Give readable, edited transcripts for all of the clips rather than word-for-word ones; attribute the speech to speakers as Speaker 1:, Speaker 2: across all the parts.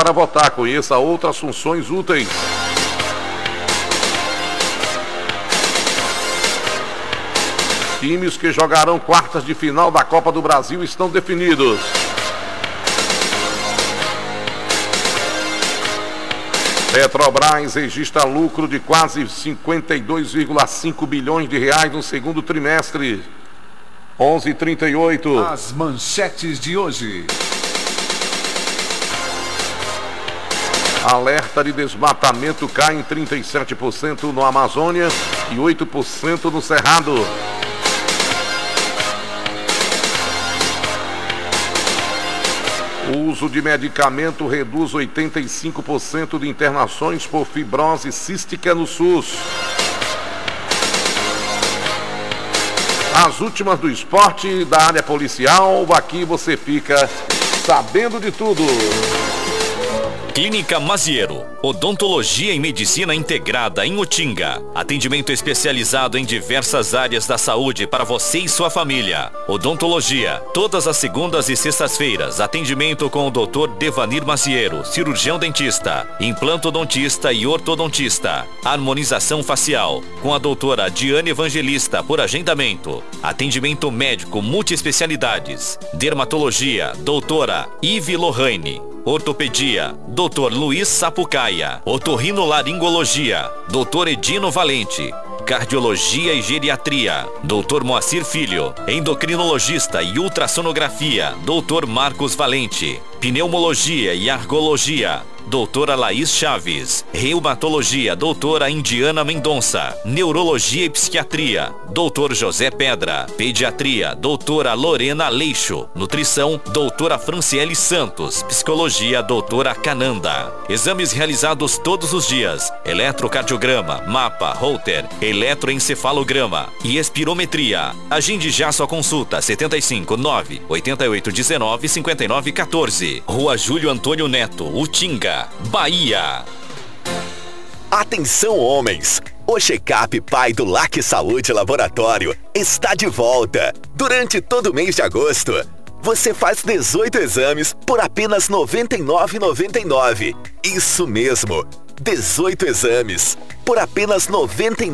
Speaker 1: para votar. Conheça outras funções úteis. Times que jogarão quartas de final da Copa do Brasil estão definidos. Petrobras registra lucro de quase 52,5 bilhões de reais no segundo trimestre. 11h38.
Speaker 2: As manchetes de hoje.
Speaker 1: Alerta de desmatamento cai em 37% no Amazônia e 8% no Cerrado. O uso de medicamento reduz 85% de internações por fibrose cística no SUS. As últimas do esporte, da área policial, aqui você fica sabendo de tudo.
Speaker 3: Clínica Maziero, odontologia e medicina integrada em Utinga. Atendimento especializado em diversas áreas da saúde para você e sua família. Odontologia, todas as segundas e sextas-feiras. Atendimento com o Dr. Devanir Maziero, cirurgião dentista, implantodontista e ortodontista. Harmonização facial, com a doutora Diane Evangelista por agendamento. Atendimento médico multiespecialidades. Dermatologia, doutora Ive Lohane. Ortopedia, Dr. Luiz Sapucaia. Otorrinolaringologia, Dr. Edino Valente. Cardiologia e Geriatria, Dr. Moacir Filho. Endocrinologista e ultrassonografia, Dr. Marcos Valente. Pneumologia e Argologia, doutora Laís Chaves. Reumatologia, doutora Indiana Mendonça. Neurologia e Psiquiatria, doutor José Pedra. Pediatria, doutora Lorena Leixo. Nutrição, doutora Franciele Santos. Psicologia, doutora Cananda. Exames realizados todos os dias. Eletrocardiograma, mapa, Holter, eletroencefalograma e espirometria. Agende já sua consulta. 75 9 8819 5914. Rua Júlio Antônio Neto, Utinga, Bahia.
Speaker 4: Atenção, homens! O check-up Pai do LAC Saúde Laboratório está de volta. Durante todo o mês de agosto, você faz 18 exames por apenas R$ 99,99. Isso mesmo, 18 exames por apenas R$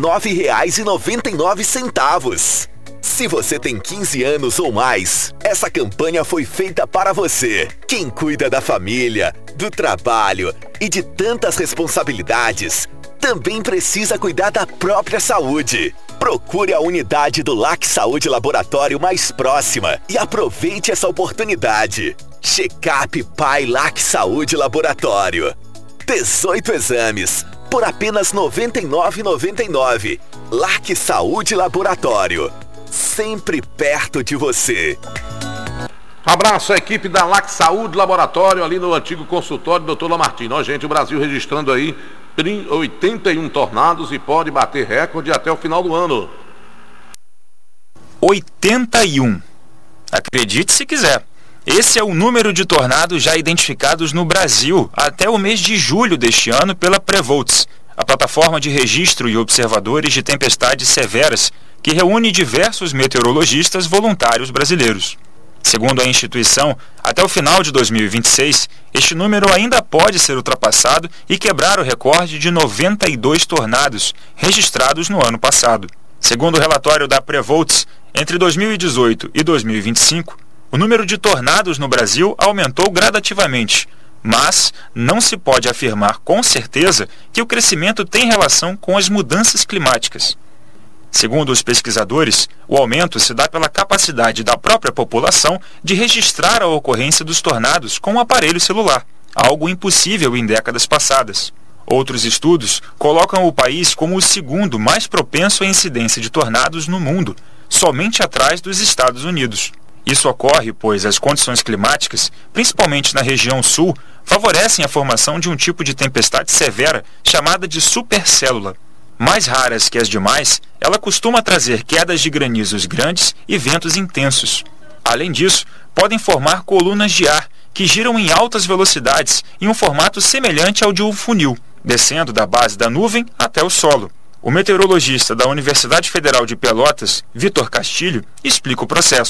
Speaker 4: 99,99. Se você tem 15 anos ou mais, essa campanha foi feita para você. Quem cuida da família, do trabalho e de tantas responsabilidades, também precisa cuidar da própria saúde. Procure a unidade do LAC Saúde Laboratório mais próxima e aproveite essa oportunidade. Check-up Pai LAC Saúde Laboratório. 18 exames por apenas R$ 99,99. LAC Saúde Laboratório. Sempre perto de você.
Speaker 1: Abraço à equipe da LAC Saúde Laboratório, ali no antigo consultório do Dr. Lamartine. Ó, gente, o Brasil registrando aí 81 tornados e pode bater recorde até o final do ano.
Speaker 5: 81. Acredite se quiser. Esse é o número de tornados já identificados no Brasil até o mês de julho deste ano pela Prevolts, a plataforma de registro e observadores de tempestades severas que reúne diversos meteorologistas voluntários brasileiros. Segundo a instituição, até o final de 2026, este número ainda pode ser ultrapassado e quebrar o recorde de 92 tornados registrados no ano passado. Segundo o relatório da Prevolts, entre 2018 e 2025, o número de tornados no Brasil aumentou gradativamente, mas não se pode afirmar com certeza que o crescimento tem relação com as mudanças climáticas. Segundo os pesquisadores, o aumento se dá pela capacidade da própria população de registrar a ocorrência dos tornados com um aparelho celular, algo impossível em décadas passadas. Outros estudos colocam o país como o segundo mais propenso à incidência de tornados no mundo, somente atrás dos Estados Unidos. Isso ocorre pois as condições climáticas, principalmente na região sul, favorecem a formação de um tipo de tempestade severa chamada de supercélula. Mais raras que as demais, ela costuma trazer quedas de granizos grandes e ventos intensos. Além disso, podem formar colunas de ar que giram em altas velocidades em um formato semelhante ao de um funil, descendo da base da nuvem até o solo. O meteorologista da Universidade Federal de Pelotas, Vitor Castilho, explica o processo.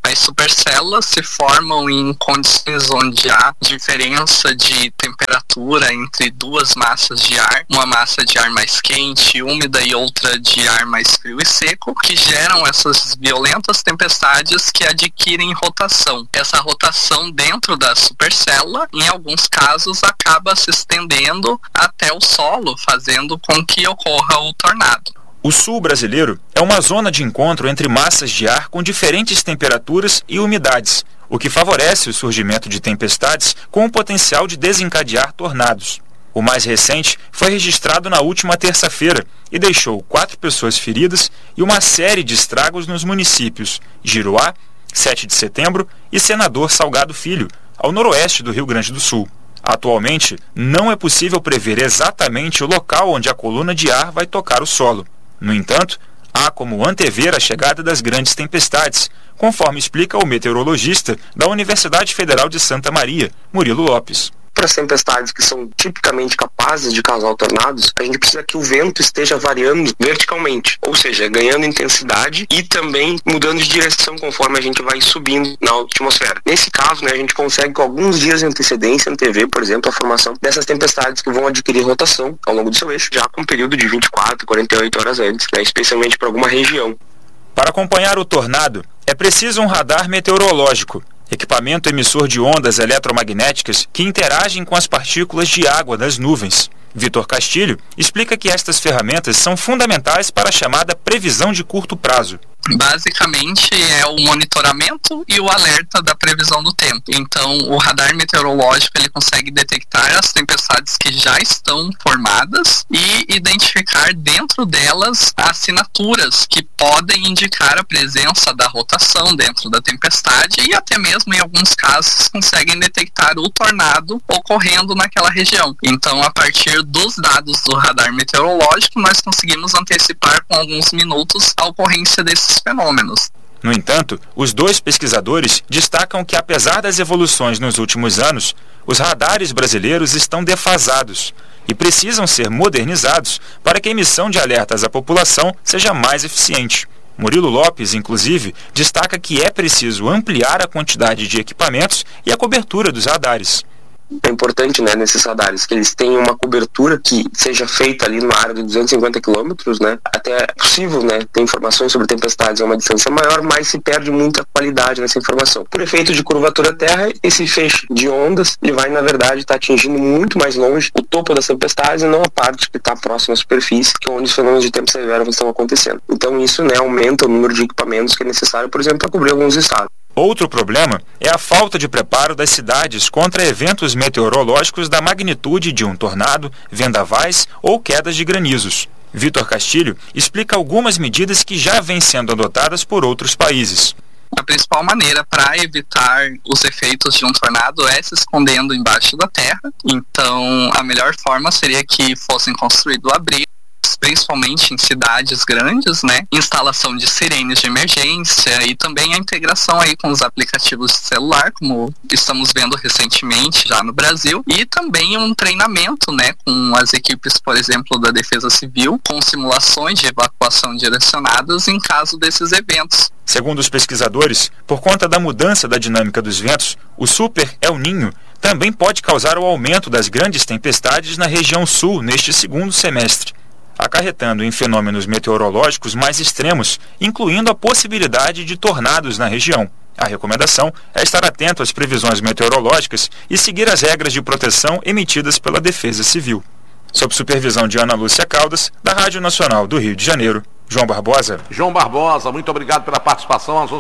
Speaker 6: As supercélulas se formam em condições onde há diferença de temperatura entre duas massas de ar, uma massa de ar mais quente, úmida e outra de ar mais frio e seco, que geram essas violentas tempestades que adquirem rotação. Essa rotação dentro da supercélula, em alguns casos, acaba se estendendo até o solo, fazendo com que ocorra o tornado.
Speaker 5: O sul brasileiro é uma zona de encontro entre massas de ar com diferentes temperaturas e umidades, o que favorece o surgimento de tempestades com o potencial de desencadear tornados. O mais recente foi registrado na última terça-feira e deixou 4 pessoas feridas e uma série de estragos nos municípios Giruá, 7 de Setembro e Senador Salgado Filho, ao noroeste do Rio Grande do Sul. Atualmente, não é possível prever exatamente o local onde a coluna de ar vai tocar o solo. No entanto, há como antever a chegada das grandes tempestades, conforme explica o meteorologista da Universidade Federal de Santa Maria, Murilo Lopes.
Speaker 7: Para as tempestades que são tipicamente capazes de causar tornados, a gente precisa que o vento esteja variando verticalmente, ou seja, ganhando intensidade e também mudando de direção conforme a gente vai subindo na atmosfera. Nesse caso, a gente consegue com alguns dias de antecedência antever, por exemplo, a formação dessas tempestades que vão adquirir rotação ao longo do seu eixo, já com um período de 24, 48 horas antes, especialmente para alguma região.
Speaker 5: Para acompanhar o tornado, é preciso um radar meteorológico, equipamento emissor de ondas eletromagnéticas que interagem com as partículas de água das nuvens. Vitor Castilho explica que estas ferramentas são fundamentais para a chamada previsão de curto prazo.
Speaker 6: Basicamente é o monitoramento e o alerta da previsão do tempo. Então o radar meteorológico ele consegue detectar as tempestades que já estão formadas e identificar dentro delas assinaturas que podem indicar a presença da rotação dentro da tempestade e até mesmo em alguns casos conseguem detectar o tornado ocorrendo naquela região. Então a partir dos dados do radar meteorológico nós conseguimos antecipar com alguns minutos a ocorrência desses fenômenos.
Speaker 5: No entanto, os 2 pesquisadores destacam que, apesar das evoluções nos últimos anos, os radares brasileiros estão defasados e precisam ser modernizados para que a emissão de alertas à população seja mais eficiente. Murilo Lopes, inclusive, destaca que é preciso ampliar a quantidade de equipamentos e a cobertura dos radares.
Speaker 7: É importante, nesses radares, que eles tenham uma cobertura que seja feita ali numa área de 250 quilômetros, Até é possível, ter informações sobre tempestades a uma distância maior, mas se perde muita qualidade nessa informação. Por efeito de curvatura terra, esse feixe de ondas, ele vai, na verdade, estar atingindo muito mais longe o topo das tempestades e não a parte que está próxima à superfície, que é onde os fenômenos de tempo severo estão acontecendo. Então isso, aumenta o número de equipamentos que é necessário, por exemplo, para cobrir alguns estados.
Speaker 5: Outro problema é a falta de preparo das cidades contra eventos meteorológicos da magnitude de um tornado, vendavais ou quedas de granizos. Vitor Castilho explica algumas medidas que já vêm sendo adotadas por outros países.
Speaker 6: A principal maneira para evitar os efeitos de um tornado é se escondendo embaixo da terra. Então, a melhor forma seria que fossem construídos abrigos, principalmente em cidades grandes, instalação de sirenes de emergência e também a integração aí com os aplicativos de celular, como estamos vendo recentemente já no Brasil, e também um treinamento, com as equipes, por exemplo, da Defesa Civil, com simulações de evacuação direcionadas em caso desses eventos.
Speaker 5: Segundo os pesquisadores, por conta da mudança da dinâmica dos ventos, o Super El Niño também pode causar o aumento das grandes tempestades na região sul neste segundo semestre, acarretando em fenômenos meteorológicos mais extremos, incluindo a possibilidade de tornados na região. A recomendação é estar atento às previsões meteorológicas e seguir as regras de proteção emitidas pela Defesa Civil. Sob supervisão de Ana Lúcia Caldas, da Rádio Nacional do Rio de Janeiro, João Barbosa.
Speaker 1: João Barbosa, muito obrigado pela participação às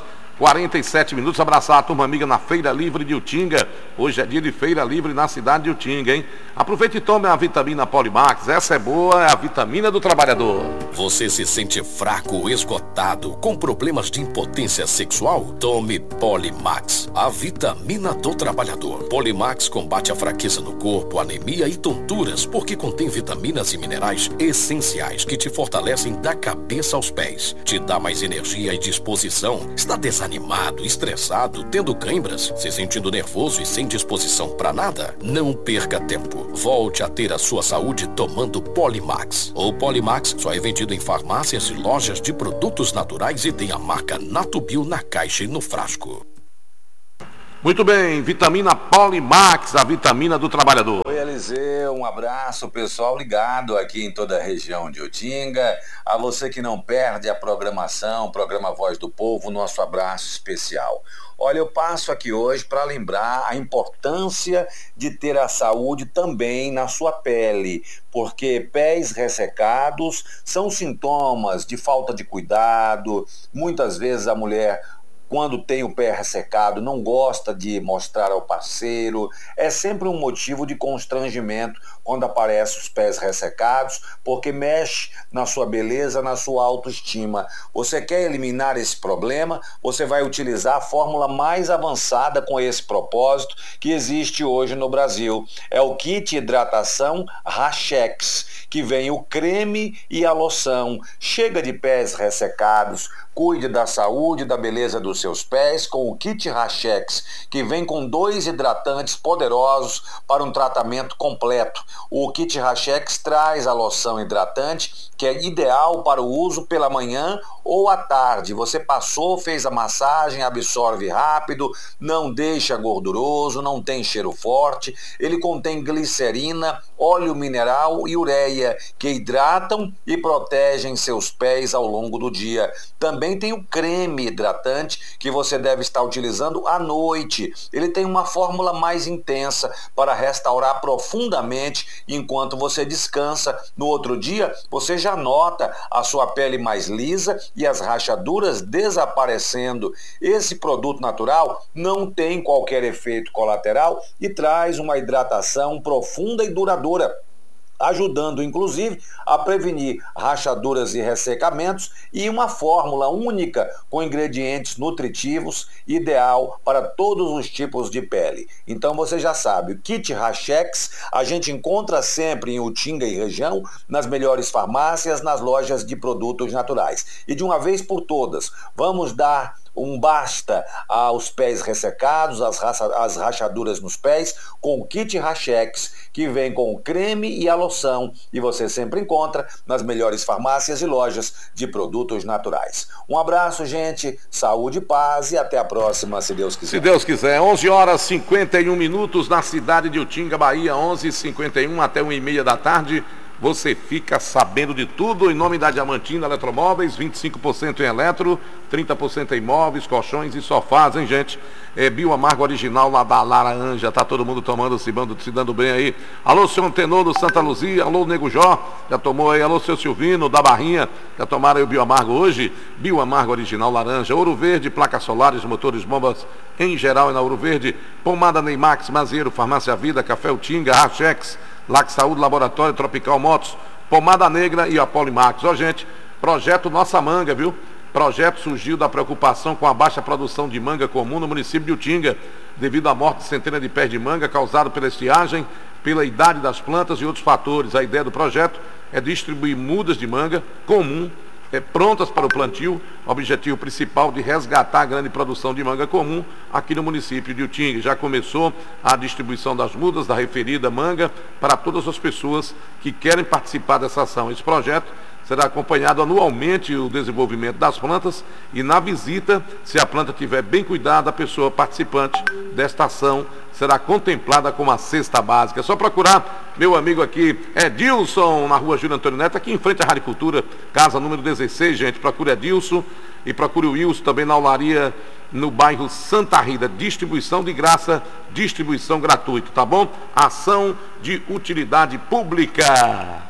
Speaker 1: 11h47. Abraçar a turma amiga na Feira Livre de Utinga. Hoje é dia de Feira Livre na cidade de Utinga, hein? Aproveite e tome a vitamina Polimax. Essa é boa, é a vitamina do trabalhador.
Speaker 3: Você se sente fraco, esgotado, com problemas de impotência sexual? Tome Polimax, a vitamina do trabalhador. Polimax combate a fraqueza no corpo, anemia e tonturas, porque contém vitaminas e minerais essenciais que te fortalecem da cabeça aos pés. Te dá mais energia e disposição. Está desanimado? desanimado, estressado, tendo câimbras, se sentindo nervoso e sem disposição para nada? Não perca tempo. Volte a ter a sua saúde tomando Polimax. O Polimax só é vendido em farmácias e lojas de produtos naturais e tem a marca Natubio na caixa e no frasco.
Speaker 1: Muito bem, vitamina Polimax, a vitamina do trabalhador.
Speaker 8: Oi, Eliseu, um abraço, pessoal ligado aqui em toda a região de Utinga. A você que não perde a programação, programa Voz do Povo, nosso abraço especial. Olha, eu passo aqui hoje para lembrar a importância de ter a saúde também na sua pele, porque pés ressecados são sintomas de falta de cuidado. Muitas vezes a mulher, quando tem o pé ressecado, não gosta de mostrar ao parceiro. É sempre um motivo de constrangimento quando aparecem os pés ressecados, porque mexe na sua beleza, na sua autoestima. Você quer eliminar esse problema? Você vai utilizar a fórmula mais avançada com esse propósito que existe hoje no Brasil. É o kit hidratação Rachex, que vem o creme e a loção. Chega de pés ressecados. Cuide da saúde e da beleza dos seus pés com o kit Rachex, que vem com 2 hidratantes poderosos para um tratamento completo. O kit Rachex traz a loção hidratante, que é ideal para o uso pela manhã ou à tarde. Você passou, fez a massagem, absorve rápido, não deixa gorduroso, não tem cheiro forte. Ele contém glicerina, óleo mineral e ureia, que hidratam e protegem seus pés ao longo do dia. Também tem o creme hidratante, que você deve estar utilizando à noite. Ele tem uma fórmula mais intensa para restaurar profundamente enquanto você descansa. No outro dia, você já nota a sua pele mais lisa e as rachaduras desaparecendo. Esse produto natural não tem qualquer efeito colateral e traz uma hidratação profunda e duradoura, ajudando inclusive a prevenir rachaduras e ressecamentos, e uma fórmula única com ingredientes nutritivos, ideal para todos os tipos de pele. Então você já sabe, o kit Rachex a gente encontra sempre em Utinga e região, nas melhores farmácias, nas lojas de produtos naturais. E de uma vez por todas, vamos dar um basta aos pés ressecados, às rachaduras nos pés, com o kit Rachex, que vem com o creme e a loção, e você sempre encontra nas melhores farmácias e lojas de produtos naturais. Um abraço, gente, saúde, paz e até a próxima, se Deus quiser.
Speaker 1: Se Deus quiser. 11h51 na cidade de Utinga, Bahia, 11h51 até 1h30 da tarde. Você fica sabendo de tudo em nome da Diamantina Eletromóveis, 25% em eletro, 30% em móveis, colchões e sofás, hein, gente? É Bioamargo original lá da Laranja, tá todo mundo tomando, se dando bem aí. Alô, seu Antenor do Santa Luzia, alô, Nego Jó, já tomou aí, alô, seu Silvino da Barrinha, já tomaram aí o Bioamargo hoje? Bioamargo original Laranja, Ouro Verde, placas solares, motores, bombas em geral e na Ouro Verde, pomada Neymax, Mazeiro, Farmácia Vida, Café Utinga, Rachex, Lac Saúde, Laboratório Tropical Motos, Pomada Negra e a Polimax. Ó, gente, projeto Nossa Manga, viu? Projeto surgiu da preocupação com a baixa produção de manga comum no município de Utinga, devido à morte de centenas de pés de manga causado pela estiagem, pela idade das plantas e outros fatores. A ideia do projeto é distribuir mudas de manga comum prontas para o plantio, objetivo principal de resgatar a grande produção de manga comum aqui no município de Utinga. Já começou a distribuição das mudas da referida manga para todas as pessoas que querem participar dessa ação. Esse projeto será acompanhado anualmente o desenvolvimento das plantas e na visita, se a planta estiver bem cuidada, a pessoa participante desta ação será contemplada com uma cesta básica. É só procurar meu amigo aqui, Edilson, na rua Júlio Antônio Neto, aqui em frente à Rádio Cultura, casa número 16, gente. Procure Edilson e procure o Wilson também na olaria no bairro Santa Rita. Distribuição de graça, distribuição gratuita, tá bom? Ação de utilidade pública.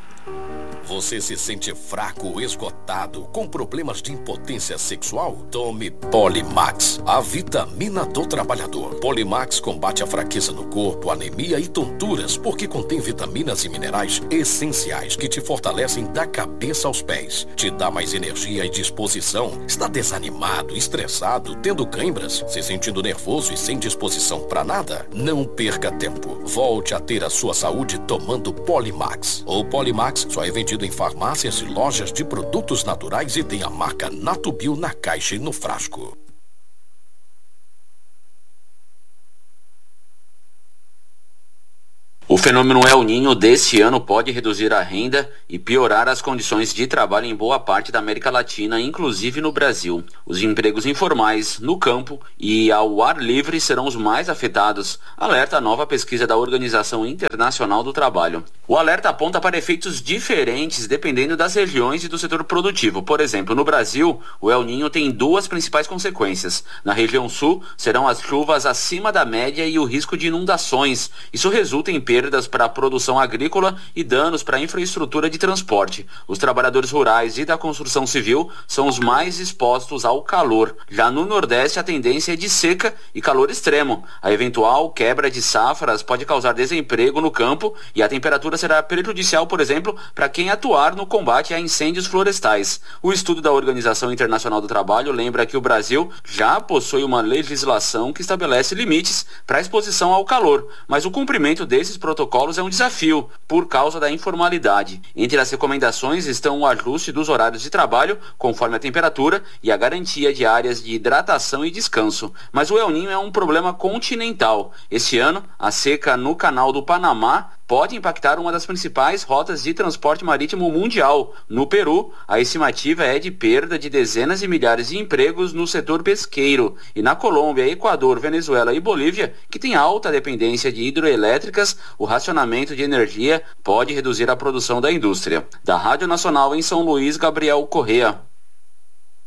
Speaker 3: Você se sente fraco, esgotado, com problemas de impotência sexual? Tome Polimax, a vitamina do trabalhador. Polimax combate a fraqueza no corpo, anemia e tonturas, porque contém vitaminas e minerais essenciais que te fortalecem da cabeça aos pés. Te dá mais energia e disposição. Está desanimado, estressado, tendo câimbras, se sentindo nervoso e sem disposição para nada? Não perca tempo. Volte a ter a sua saúde tomando Polimax. O Polimax só é vendido em farmácias e lojas de produtos naturais e tem a marca Natubio na caixa e no frasco.
Speaker 9: fenômeno El Niño deste ano pode reduzir a renda e piorar as condições de trabalho em boa parte da América Latina, inclusive no Brasil. Os empregos informais, no campo e ao ar livre serão os mais afetados, alerta a nova pesquisa da Organização Internacional do Trabalho. O alerta aponta para efeitos diferentes dependendo das regiões e do setor produtivo. Por exemplo, no Brasil, o El Niño tem duas principais consequências. Na região sul, serão as chuvas acima da média e o risco de inundações. Isso resulta em perdas para a produção agrícola e danos para a infraestrutura de transporte. Os trabalhadores rurais e da construção civil são os mais expostos ao calor. Já no Nordeste, a tendência é de seca e calor extremo. A eventual quebra de safras pode causar desemprego no campo e a temperatura será prejudicial, por exemplo, para quem atuar no combate a incêndios florestais. O estudo da Organização Internacional do Trabalho lembra que o Brasil já possui uma legislação que estabelece limites para a exposição ao calor, mas o cumprimento desses protocolos é um desafio por causa da informalidade. Entre as recomendações estão o ajuste dos horários de trabalho conforme a temperatura e a garantia de áreas de hidratação e descanso. Mas o El Niño é um problema continental. Este ano, a seca no Canal do Panamá pode impactar uma das principais rotas de transporte marítimo mundial. No Peru, a estimativa é de perda de dezenas de milhares de empregos no setor pesqueiro. E na Colômbia, Equador, Venezuela e Bolívia, que tem alta dependência de hidroelétricas, o racionamento de energia pode reduzir a produção da indústria. Da Rádio Nacional em São Luís, Gabriel Correa.